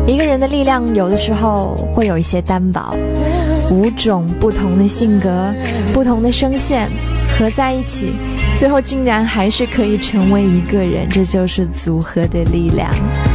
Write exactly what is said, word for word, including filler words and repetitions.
一个人的力量有的时候会有一些单薄，五种不同的性格，不同的声线合在一起，最后竟然还是可以成为一个人，这就是组合的力量。